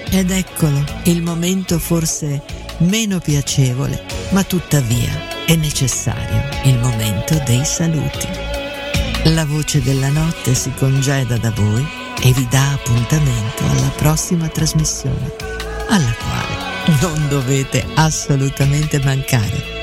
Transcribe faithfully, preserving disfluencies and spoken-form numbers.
Ed eccolo, il momento forse meno piacevole, ma tuttavia è necessario, il momento dei saluti. La voce della notte si congeda da voi e vi dà appuntamento alla prossima trasmissione, alla quale non dovete assolutamente mancare.